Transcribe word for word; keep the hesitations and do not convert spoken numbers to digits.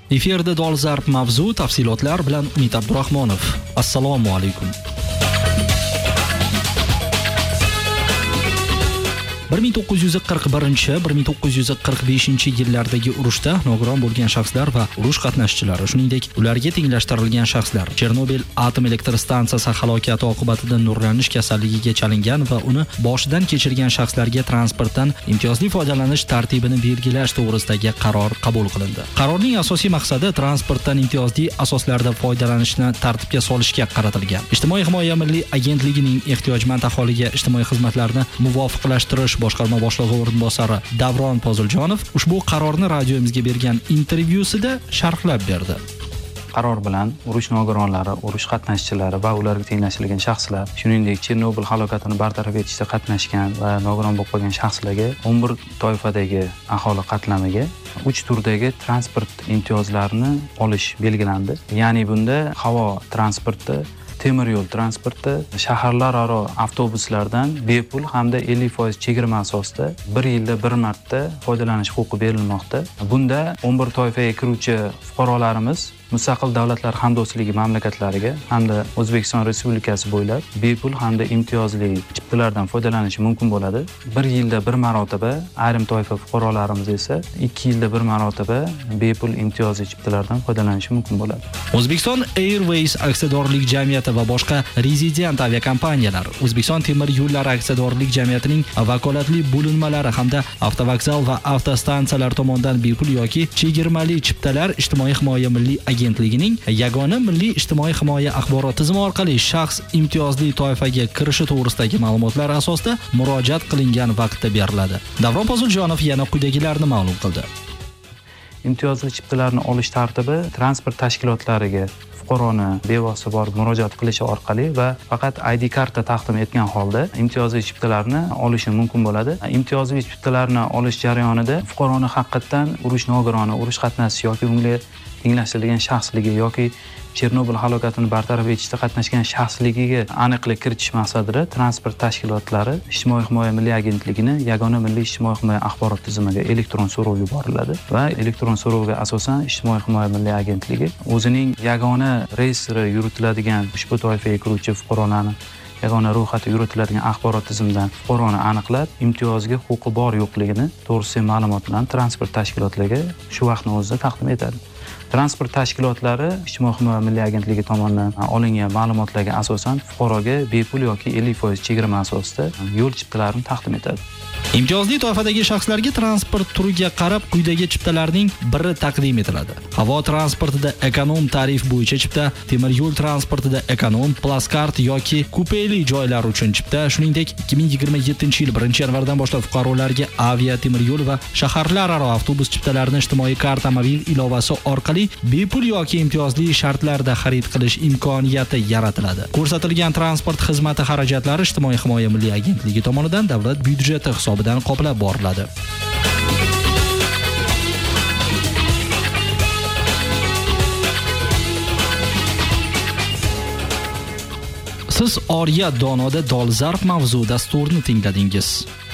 Efirda dolzarb mavzu, tafsilotlar bilan Umid Abdurahmonov. Assalomu alaykum. bir ming to'qqiz yuz qirq birinchi - bir ming to'qqiz yuz qirq beshinchi yillardagi urushda nogiron bo'lgan shaxslar va urush qatnashchilari, shuningdek, ularga tenglashtirilgan shaxslar Chernobil atom elektr stansiyasi halokati oqibatida nurlanish kasalligiga chalingan va uni boshidan kechirgan shaxslarga transportdan imtiyozli foydalanish tartibini belgilash to'g'risidagi qaror qabul qilindi. Qarorning asosiy maqsadi transportdan imtiyozli asoslarda foydalanishni tartibga solishga qaratilgan. Ijtimoiy himoya milliy agentligining ehtiyojmand aholiga ijtimoiy xizmatlarni muvofiqlashtirish boshqarma boshlig'i o'rinbosari Davron Poziljonov ushbu qarorni radiomizga bergan intervyusida sharhlab berdi. Qaror bilan urush nogironlari, urush qatnashchilari va ularga tenglashtirilgan shaxslar, shuningdek Chernobil halokatini bartaraf etishda qatnashgan va nogiron bo'lib qolgan shaxslarga o'n bir toifadagi aholi qatlamiga uch turdagi transport imtiyozlarini olish belgilandi. Ya'ni bunda havo transporti, temir yo'l transporti, shaharlararo avtobuslardan bepul hamda ellik foiz chegirma asosida bir yilda bir marta foydalanish huquqi berilmoqda. Bunda o'n bir toifaga kiruvchi fuqarolarimiz mustaqil davlatlar hamdo'stligi mamlakatlariga hamda O'zbekiston Respublikasi bo'ylab bepul hamda imtiyozli chiptalardan foydalanishi mumkin bo'ladi. Bir yilda bir marotaba, ayrim toifa fuqarolarimiz esa ikki yilda bir marotaba bepul imtiyozli chiptalardan foydalanishi mumkin bo'ladi. O'zbekiston Airways aksiyadorlik jamiyati va boshqa rezident aviakompaniyalar, O'zbekiston temir yo'llari aksiyadorlik jamiyatining vakolatli bo'linmalari hamda avtovokzal va avtostansiyalar tomonidan bepul yoki chegirmali chiptalar ijtimoiy himoya milliy agentligining yagona milliy ijtimoiy himoya axborot tizimi orqali shaxs imtiyozli toifaga kirishi to'g'risidagi ma'lumotlar asosida murojaat qilingan vaqtda beriladi. Davron Poziljonov yana quyidagilarni ma'lum qildi. Imtiyozli chiptalarni olish tartibi transport tashkilotlariga fuqaroni bevosita borib murojaat qilishi orqali va faqat I D karta taqdim etgan holda imtiyozli chiptalarni olishi mumkin bo'ladi. Imtiyozli chiptalarni olish jarayonida fuqaroni haqiqatan urush nogironi, urush qatnashchi yoki unga tenglashtirilgan shaxsligi yoki Chernobil halokatini bartaraf etishda qatnashgan shaxsligiga aniqlik kiritish maqsadida transport tashkilotlari Ijtimoiy himoya milliy agentligini yagona milliy ijtimoiy himoya axborot tizimiga elektron so'rov yuboriladi va elektron so'rovga asosan Ijtimoiy himoya milliy agentligi o'zining yagona reyestri yuritiladigan ushbu toifaga kiruvchi fuqarolarni yagona ro'yxati yuritiladigan axborot tizimidan fuqaroni aniqlab, imtiyozga huquqi bor yo'qligini to'g'risidagi ma'lumot bilan transport tashkilotlariga shu vaqtning o'zida taqdim etadi. Transport tashkilotlari Ijtimoiy himoya milliy agentligi tomonidan olingan ma'lumotlarga asosan fuqaroga bepul yoki ellik foiz chegirma asosida yo'l chiptalarini taqdim etadi. Imtiyozli toifadagi shaxslarga transport turiga qarab quyidagi chiptalarning biri taqdim etiladi. Havo transportida ekonom tarif bo'yicha chipta, temir yo'l transportida ekonom, plaskart yoki kupeli joylar uchun chipta, shuningdek ikki ming yigirma yettinchi yil birinchi yanvardan boshlab fuqarolarga avia, temir yo'l va shaharlararo avtobus chiptalarini ijtimoiy karta mobil ilovasi orqali bepul yoki imtiyozli shartlarda xarid qilish imkoniyati yaratiladi. Ko'rsatilgan transport xizmati xarajatlari Ijtimoiy himoya milliy agentligi tomonidan davlat byudjeti hisobidan qoplab boriladi. Siz Oriya Donoda dolzarb mavzu dasturini tingladingiz.